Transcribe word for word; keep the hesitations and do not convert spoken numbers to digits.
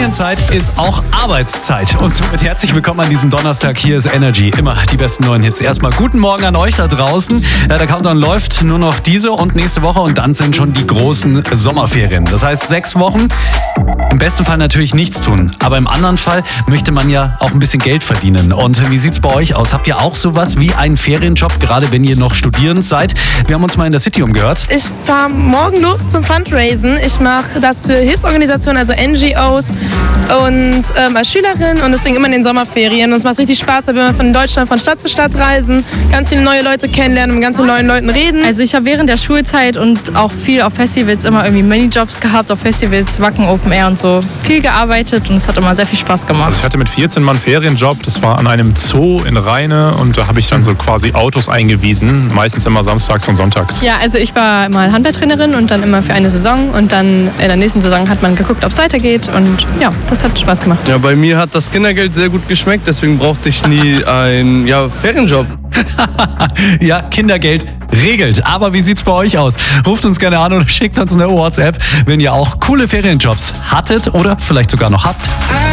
Ferienzeit ist auch Arbeitszeit. Und somit herzlich willkommen an diesem Donnerstag. Hier ist Energy. Immer die besten neuen Hits. Erstmal guten Morgen an euch da draußen. Der Countdown läuft nur noch diese und nächste Woche und dann sind schon die großen Sommerferien. Das heißt sechs Wochen. Im besten Fall natürlich nichts tun. Aber im anderen Fall möchte man ja auch ein bisschen Geld verdienen. Und wie sieht's bei euch aus? Habt ihr auch sowas wie einen Ferienjob, gerade wenn ihr noch studierend seid? Wir haben uns mal in der City umgehört. Ich fahre morgen los zum Fundraisen. Ich mache das für Hilfsorganisationen, also N G Os und ähm, als Schülerin und deswegen immer in den Sommerferien. Und es macht richtig Spaß, da will man von Deutschland von Stadt zu Stadt reisen, ganz viele neue Leute kennenlernen und mit ganz vielen neuen Leuten reden. Also ich habe während der Schulzeit und auch viel auf Festivals immer irgendwie Minijobs gehabt, auf Festivals, Wacken, Open Air und so. Viel gearbeitet und es hat immer sehr viel Spaß gemacht. Also ich hatte mit vierzehn Mal einen Ferienjob, das war an einem Zoo in Rheine und da habe ich dann so quasi Autos eingewiesen, meistens immer samstags und sonntags. Ja, also ich war mal Handballtrainerin und dann immer für eine Saison und dann in der nächsten Saison hat man geguckt, ob es weitergeht und ja, das hat Spaß gemacht. Ja, bei mir hat das Kindergeld sehr gut geschmeckt, deswegen brauchte ich nie einen ja, Ferienjob. Ja, Kindergeld regelt. Aber wie sieht's bei euch aus? Ruft uns gerne an oder schickt uns eine WhatsApp, wenn ihr auch coole Ferienjobs hattet oder vielleicht sogar noch habt.